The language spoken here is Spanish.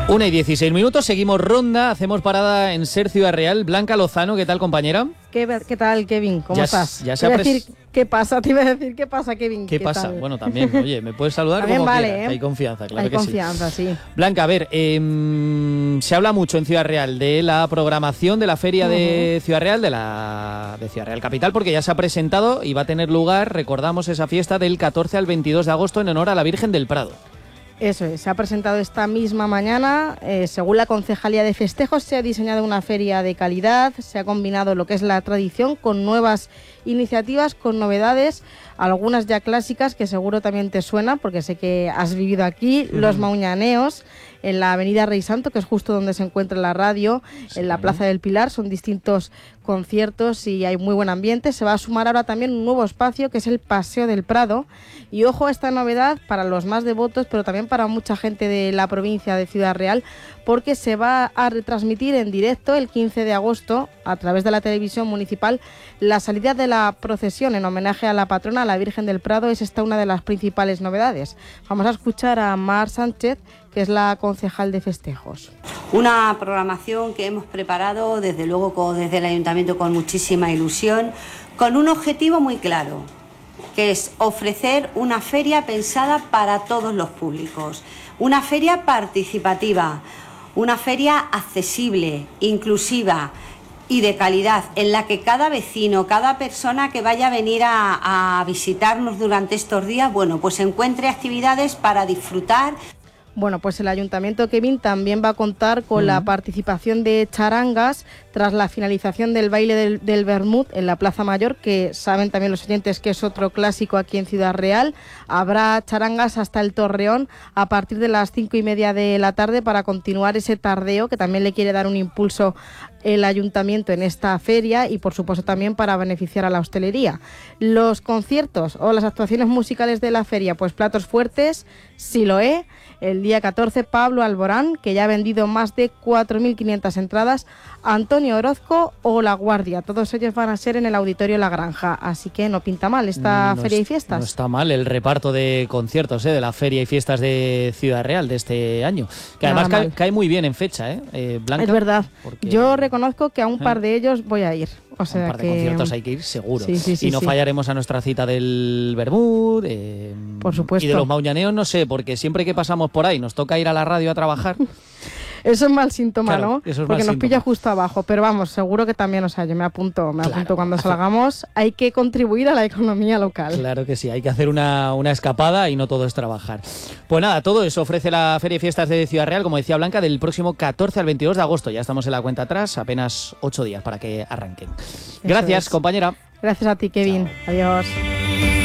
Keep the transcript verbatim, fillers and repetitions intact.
Una y dieciséis minutos, seguimos ronda, hacemos parada en Ser Ciudad Real. Blanca Lozano, ¿qué tal, compañera? ¿Qué, qué tal, Kevin? ¿Cómo ya, estás? Ya te se iba a pres... decir qué pasa, te iba a decir qué pasa, Kevin. ¿Qué, ¿Qué pasa? tal? Bueno, también, oye, me puedes saludar también como vale, quieras, ¿eh? Hay confianza, claro Hay que confianza, sí. sí. Blanca, a ver, eh, se habla mucho en Ciudad Real de la programación de la Feria uh-huh. de Ciudad Real, de la de Ciudad Real Capital, porque ya se ha presentado y va a tener lugar, recordamos, esa fiesta del catorce al veintidós de agosto en honor a la Virgen del Prado. Eso es, se ha presentado esta misma mañana. Eh, según la Concejalía de Festejos, se ha diseñado una feria de calidad, se ha combinado lo que es la tradición con nuevas iniciativas, con novedades, algunas ya clásicas que seguro también te suena, porque sé que has vivido aquí, uh-huh. los Mauñaneos, en la avenida Rey Santo, que es justo donde se encuentra la radio, sí. en la Plaza del Pilar, son distintos conciertos y hay muy buen ambiente. Se va a sumar ahora también un nuevo espacio que es el Paseo del Prado, y ojo a esta novedad para los más devotos, pero también para mucha gente de la provincia de Ciudad Real, porque se va a retransmitir en directo el quince de agosto a través de la televisión municipal la salida de la procesión en homenaje a la patrona, a la Virgen del Prado. Es esta una de las principales novedades. Vamos a escuchar a Mar Sánchez, que es la concejal de festejos. Una programación que hemos preparado desde luego con, desde el Ayuntamiento con muchísima ilusión, con un objetivo muy claro, que es ofrecer una feria pensada para todos los públicos, una feria participativa, una feria accesible, inclusiva y de calidad, en la que cada vecino, cada persona que vaya a venir a, a visitarnos durante estos días, bueno, pues encuentre actividades para disfrutar. Bueno, pues el Ayuntamiento, Kevin, también va a contar con uh-huh. la participación de charangas tras la finalización del baile del, del Bermud en la Plaza Mayor, que saben también los oyentes que es otro clásico aquí en Ciudad Real. Habrá charangas hasta el Torreón a partir de las cinco y media de la tarde para continuar ese tardeo, que también le quiere dar un impulso el Ayuntamiento en esta feria y por supuesto también para beneficiar a la hostelería. Los conciertos o las actuaciones musicales de la feria, pues platos fuertes, Siloé, el día catorce Pablo Alborán, que ya ha vendido más de cuatro mil quinientas entradas, Antonio Orozco o La Guardia. Todos ellos van a ser en el Auditorio La Granja, así que no pinta mal esta no feria es, y fiestas. No está mal el reparto de conciertos ¿eh? de la feria y fiestas de Ciudad Real de este año, que además cae, cae muy bien en fecha, ¿eh? Eh, Blanca. Es verdad, porque... yo reconozco que a un par de ellos voy a ir. O sea, un par de que... conciertos hay que ir seguro. Sí, sí, sí, y no sí. fallaremos a nuestra cita del Bermud. Eh, por supuesto. Y de los Mauñaneos no sé, porque siempre que pasamos por ahí nos toca ir a la radio a trabajar. Eso es mal síntoma, claro, ¿no? Eso es porque mal nos síntoma. pilla justo abajo. Pero vamos, seguro que también, o sea, yo me apunto, me claro, apunto cuando hacer... salgamos. Hay que contribuir a la economía local. Claro que sí, hay que hacer una, una escapada y no todo es trabajar. Pues nada, todo eso ofrece la Feria y Fiestas de Ciudad Real, como decía Blanca, del próximo catorce al veintidós de agosto. Ya estamos en la cuenta atrás, apenas ocho días para que arranquen. Eso Gracias, es. compañera. Gracias a ti, Kevin. Chao. Adiós.